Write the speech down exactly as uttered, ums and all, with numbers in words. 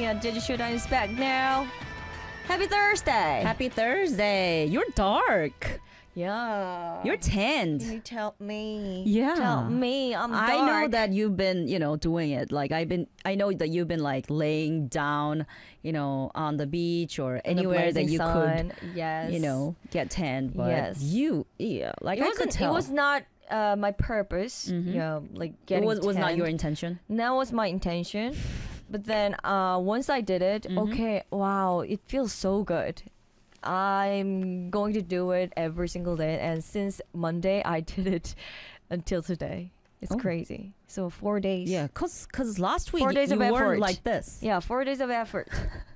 me on Digital is back now. Happy Thursday. Happy Thursday. You're dark. Yeah. You're tanned. You tell me. Yeah. Tell me. I'm dark. I know that you've been, you know, doing it. Like I've been, I know that you've been like laying down, you know, on the beach or In the anywhere that blazing you sun. could, Yes. you know, get tanned. But Yes. you, yeah, like It I wasn't. could tell. It was not uh, my purpose. Mhm. Yeah, like It getting. was, was not tanned. your intention. That was my intention. But then uh, once I did it, Mhm. okay, wow, it feels so good. I'm going to do it every single day. And since Monday, I did it until today. It's Oh. crazy. So four days. Yeah, cause, cause last week Four days you of weren't effort. like this. Yeah, four days of effort.